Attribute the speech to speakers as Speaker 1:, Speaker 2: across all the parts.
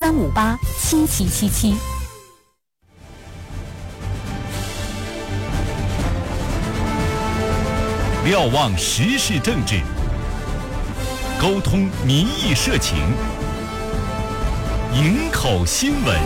Speaker 1: 0358777777。
Speaker 2: 瞭望时事政治，沟通民意社情，营口新闻。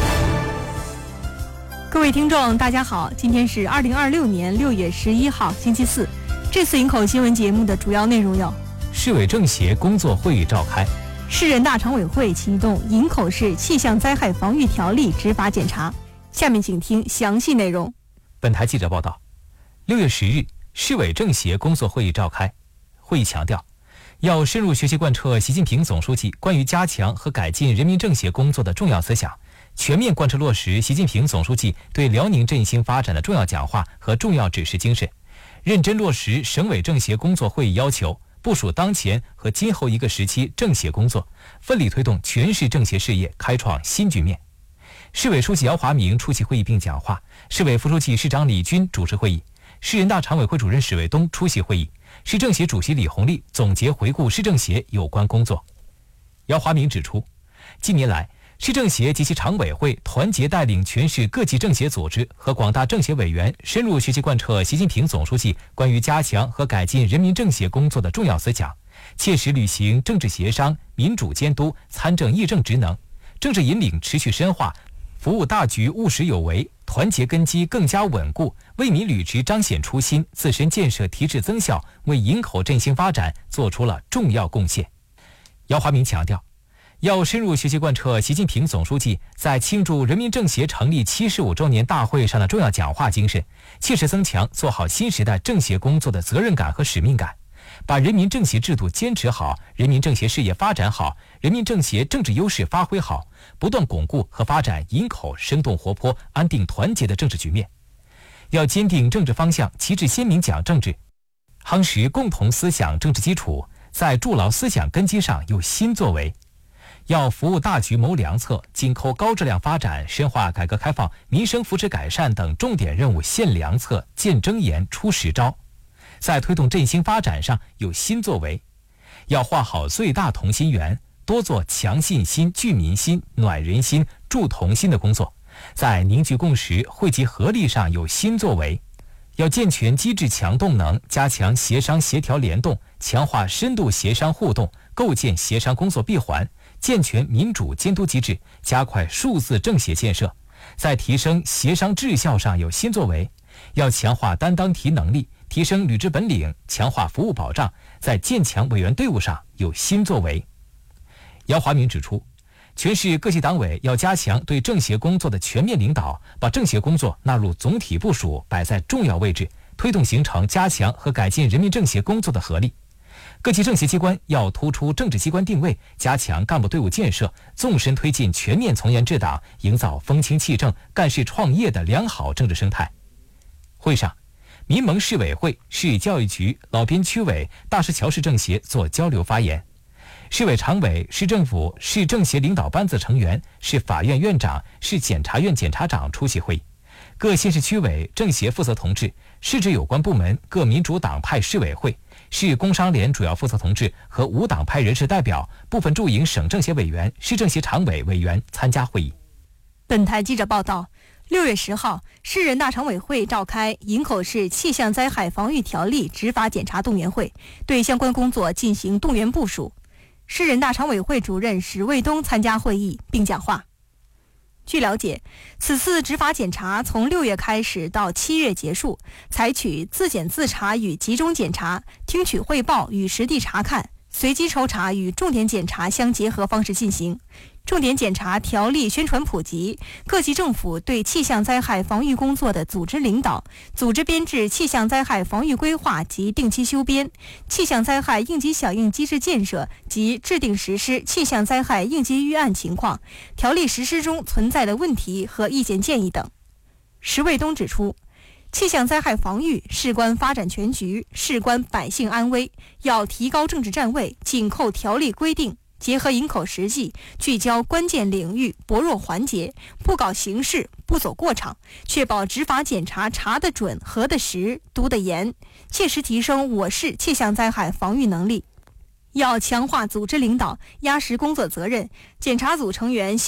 Speaker 3: 各位听众大家好，今天是2026年6月11号星期四。这次营口新闻节目的主要内容有：
Speaker 4: 市委政协工作会议召开，
Speaker 3: 市人大常委会启动营口市气象灾害防御条例执法检查。下面请听详细内容。
Speaker 4: 本台记者报道，6月10日市委政协工作会议召开，会议强调，要深入学习贯彻习近平总书记关于加强和改进人民政协工作的重要思想，全面贯彻落实习近平总书记对辽宁振兴发展的重要讲话和重要指示精神，认真落实省委政协工作会议要求，部署当前和今后一个时期政协工作，奋力推动全市政协事业开创新局面。市委书记姚华明出席会议并讲话，市委副书记、市长李军主持会议，市人大常委会主任史卫东出席会议，市政协主席李红利总结回顾市政协有关工作。姚华明指出，近年来，市政协及其常委会团结带领全市各级政协组织和广大政协委员深入学习贯彻习近平总书记关于加强和改进人民政协工作的重要思想，切实履行政治协商、民主监督、参政议政职能，政治引领持续深化，服务大局务实有为，团结根基更加稳固，为民履职彰显初心，自身建设提质增效，为营口振兴发展做出了重要贡献。姚华明强调，要深入学习贯彻习近平总书记在庆祝人民政协成立75周年大会上的重要讲话精神，切实增强做好新时代政协工作的责任感和使命感，把人民政协制度坚持好，人民政协事业发展好，人民政协政治优势发挥好，不断巩固和发展营口生动活泼、安定团结的政治局面。要坚定政治方向，旗帜鲜明讲政治，夯实共同思想政治基础，在筑牢思想根基上有新作为。要服务大局谋良策，紧扣高质量发展、深化改革开放、民生福祉改善等重点任务献良策、见真言、出实招，在推动振兴发展上有新作为。要画好最大同心圆，多做强信心、聚民心、暖人心、助同心的工作，在凝聚共识、汇集合力上有新作为。要健全机制强动能，加强协商协调联动，强化深度协商互动，构建协商工作闭环，健全民主监督机制，加快数字政协建设，在提升协商质效上有新作为。要强化担当题能力，提升履职本领，强化服务保障，在建强委员队伍上有新作为。姚华明指出，全市各级党委要加强对政协工作的全面领导，把政协工作纳入总体部署，摆在重要位置，推动形成加强和改进人民政协工作的合力。各级政协机关要突出政治机关定位，加强干部队伍建设，纵深推进全面从严治党，营造风清气正、干事创业的良好政治生态。会上，民盟市委会、市教育局、老边区委、大石桥市政协做交流发言。市委常委、市政府、市政协领导班子成员、市法院院长、市检察院检察长出席会议。各县市区委、政协负责同志、市直有关部门、各民主党派市委会、市工商联主要负责同志和无党派人士代表、部分驻营省政协委员、市政协常委委员参加会议。
Speaker 3: 本台记者报道，6月10号，市人大常委会召开营口市气象灾害防御条例执法检查动员会，对相关工作进行动员部署。市人大常委会主任史卫东参加会议并讲话。据了解，此次执法检查从6月开始到7月结束，采取自检自查与集中检查、听取汇报与实地查看、随机抽查与重点检查相结合方式进行。重点检查条例宣传普及，各级政府对气象灾害防御工作的组织领导，组织编制气象灾害防御规划及定期修编，气象灾害应急响应机制建设及制定实施气象灾害应急预案情况、条例实施中存在的问题和意见建议等。石卫东指出，气象灾害防御事关发展全局，事关百姓安危，要提高政治站位，紧扣条例规定，结合营口实际，聚焦关键领域、薄弱环节，不搞形式，不走过场，确保执法检查查得准、核得实、督得严，切实提升我市气象灾害防御能力。要强化组织领导，压实工作责任，检查组成员